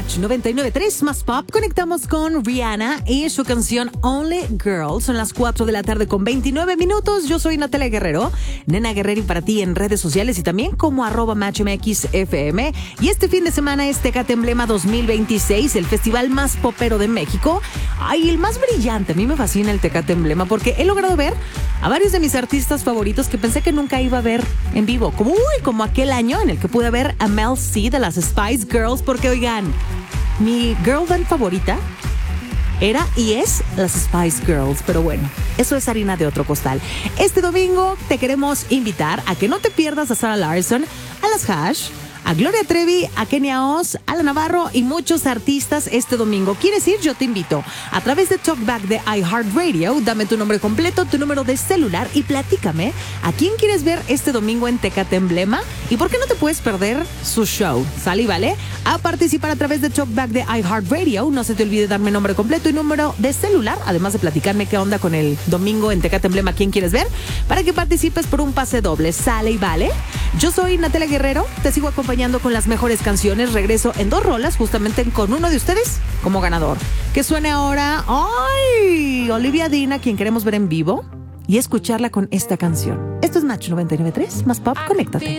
Match 99.3 más pop. Conectamos con Rihanna y su canción Only Girl. Son las 4 de la tarde con 29 minutos. Yo soy Natalia Guerrero, Nena Guerrero, y para ti en redes sociales y también como @MatchMXFM. Y este fin de semana es Tecate Emblema 2026, el festival más popero de México. Ay, el más brillante. A mí me fascina el Tecate Emblema porque he logrado ver a varios de mis artistas favoritos que pensé que nunca iba a ver en vivo. Como aquel año en el que pude ver a Mel C de las Spice Girls, porque oigan, mi girl band favorita era y es las Spice Girls, pero bueno, eso es harina de otro costal. Este domingo te queremos invitar a que no te pierdas a Sarah Larson, a las Hash, a Gloria Trevi, a Kenia Oz, a La Navarro y muchos artistas este domingo. ¿Quieres ir? Yo te invito. A través de Talkback de iHeartRadio, dame tu nombre completo, tu número de celular y platícame a quién quieres ver este domingo en Tecate Emblema y por qué no te puedes perder su show. ¿Sale y vale? A participar a través de Talkback de iHeartRadio. No se te olvide darme nombre completo y número de celular, además de platicarme qué onda con el domingo en Tecate Emblema, quién quieres ver, para que participes por un pase doble. ¿Sale y vale? Yo soy Natalia Guerrero, te sigo acompañando con las mejores canciones. Regreso en 2 rolas, justamente con uno de ustedes como ganador. Que suene ahora, ¡ay! Olivia Dean, a quien queremos ver en vivo y escucharla con esta canción. Esto es Match 99.3 más pop. Conéctate.